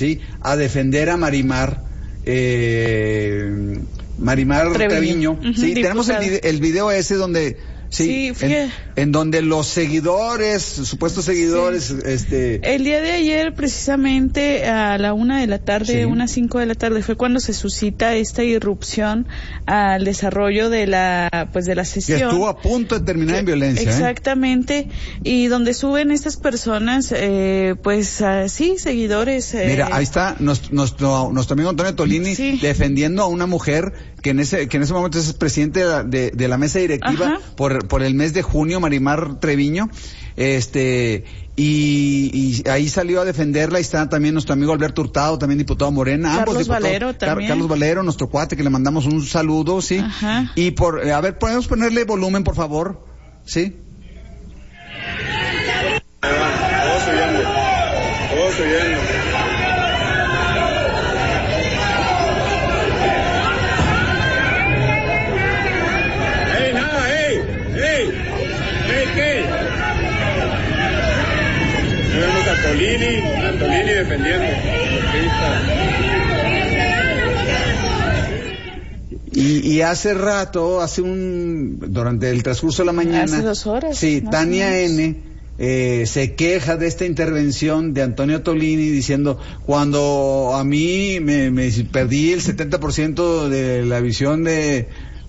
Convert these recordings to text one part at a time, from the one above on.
¿sí? A defender a Marimar Treviño. Sí, tenemos el video ese donde... Sí, en donde los seguidores, supuestos seguidores, El día de ayer, precisamente a la 1:00 p.m, 1:05 p.m, fue cuando se suscita esta irrupción al desarrollo de la sesión. Que estuvo a punto de terminar en violencia. Exactamente, y donde suben estas personas, seguidores. Mira, ahí está nuestro amigo Antonio Tolini defendiendo a una mujer que en ese momento es presidente de la mesa directiva por el mes de junio, Marimar Treviño, y ahí salió a defenderla. Y está también nuestro amigo Alberto Hurtado, también diputado Morena, Carlos Valero también. Carlos Valero, nuestro cuate, que le mandamos un saludo, sí. Y podemos ponerle volumen, por favor, sí. Todos oyendo. Tolini defendiendo. Y hace rato, durante el transcurso de la mañana, hace 2 horas. Sí, Tania N. Se queja de esta intervención de Antonio Tolini diciendo: cuando a mí me perdí el 70% de la visión de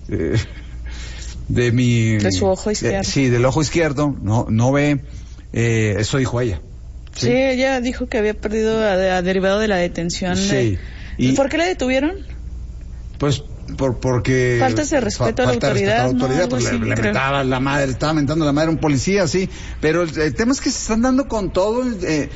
su ojo izquierdo. Del ojo izquierdo, no ve. Eso dijo ella. Sí, ella dijo que había perdido derivado de la detención. Sí. ¿Por qué la detuvieron? Pues porque faltas de respeto a la autoridad, pues le mentaba la madre, estaba mentando la madre a un policía, sí, pero el tema es que se están dando con todo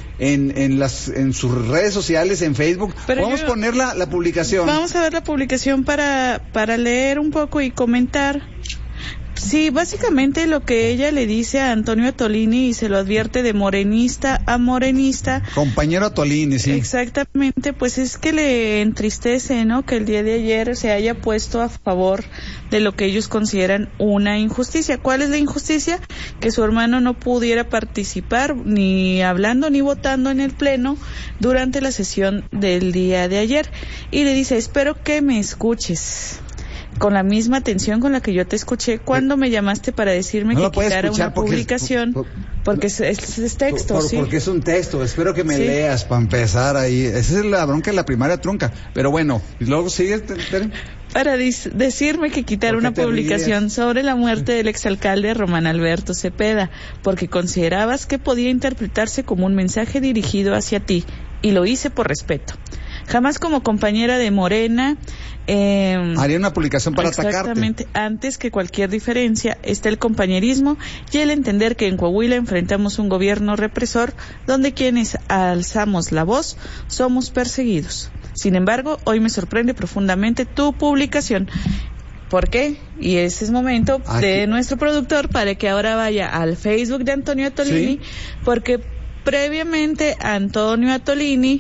en sus redes sociales, en Facebook. Vamos a poner la publicación. Vamos a ver la publicación para leer un poco y comentar. Sí, básicamente lo que ella le dice a Antonio Tolini, y se lo advierte de morenista a morenista. Compañero Tolini, sí. Exactamente, pues es que le entristece, ¿no?, que el día de ayer se haya puesto a favor de lo que ellos consideran una injusticia. ¿Cuál es la injusticia? Que su hermano no pudiera participar ni hablando ni votando en el pleno durante la sesión del día de ayer. Y le dice: espero que me escuches con la misma atención con la que yo te escuché cuando me llamaste para decirme que quitara una publicación, porque es texto, ¿sí? Porque es un texto. Espero que me leas para empezar ahí. Esa es la bronca de la primaria trunca. Pero bueno, y luego sigue. Para decirme que quitara una publicación sobre la muerte del exalcalde Román Alberto Cepeda, porque considerabas que podía interpretarse como un mensaje dirigido hacia ti, y lo hice por respeto. Jamás como compañera de Morena haría una publicación para atacarte. Exactamente. Antes que cualquier diferencia está el compañerismo y el entender que en Coahuila enfrentamos un gobierno represor donde quienes alzamos la voz somos perseguidos. Sin embargo, hoy me sorprende profundamente tu publicación. ¿Por qué? Y ese es momento de nuestro productor para que ahora vaya al Facebook de Antonio Tolini, porque previamente Antonio Tolini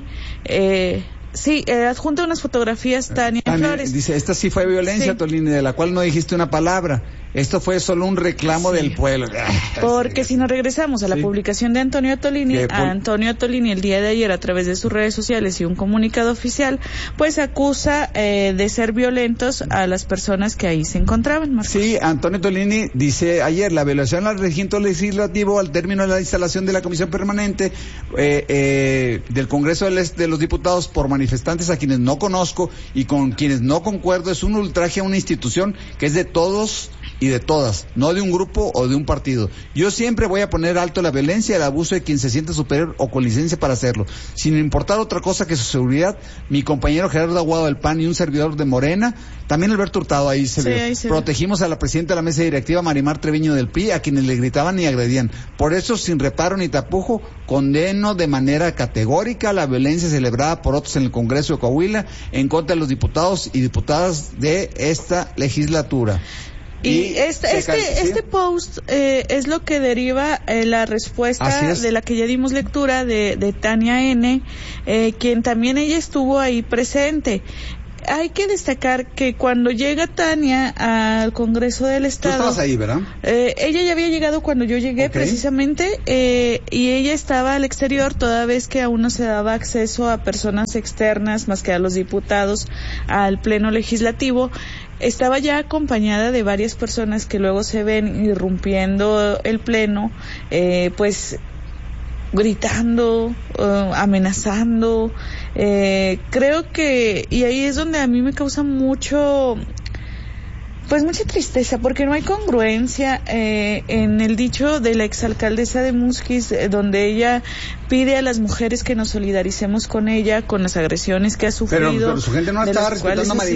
adjunta unas fotografías Tania Flores. Dice: esta sí fue violencia, Tolini, de la cual no dijiste una palabra. Esto fue solo un reclamo del pueblo. Porque si nos regresamos a la publicación de Antonio Tolini, Antonio Tolini el día de ayer, a través de sus redes sociales y un comunicado oficial, pues acusa de ser violentos a las personas que ahí se encontraban, Marcos. Sí, Antonio Tolini dice ayer: la violación al recinto legislativo al término de la instalación de la comisión permanente del Congreso de los Diputados por manifestantes a quienes no conozco y con quienes no concuerdo es un ultraje a una institución que es de todos y de todas, no de un grupo o de un partido. Yo siempre voy a poner alto la violencia y el abuso de quien se siente superior o con licencia para hacerlo, sin importar otra cosa que su seguridad. Mi compañero Gerardo Aguado del PAN y un servidor de Morena, también Alberto Hurtado, ahí se ve. Protegimos a la presidenta de la mesa directiva, Marimar Treviño del PRI, a quienes le gritaban y agredían. Por eso, sin reparo ni tapujo, condeno de manera categórica la violencia celebrada por otros en el Congreso de Coahuila en contra de los diputados y diputadas de esta legislatura. Y este post es lo que deriva la respuesta de la que ya dimos lectura de Tania N., quien también ella estuvo ahí presente. hay que destacar que cuando llega Tania al Congreso del Estado... Tú estabas ahí, ¿verdad? Ella ya había llegado cuando yo llegué, precisamente, y ella estaba al exterior, toda vez que aún no se daba acceso a personas externas, más que a los diputados, al Pleno Legislativo. Estaba ya acompañada de varias personas que luego se ven irrumpiendo el Pleno, pues gritando, amenazando. Creo que, y ahí es donde a mí me causa mucha tristeza, porque no hay congruencia en el dicho de la exalcaldesa de Musquis, donde ella pide a las mujeres que nos solidaricemos con ella, con las agresiones que ha sufrido. Pero su gente no está respetando